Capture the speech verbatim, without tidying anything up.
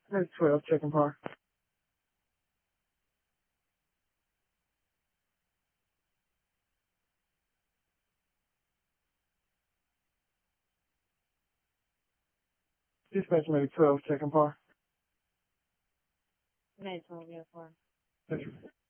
Medic twelve, checking par. Dispatch Medic twelve, checking par. Nice one, yeah, four. Yes, sir.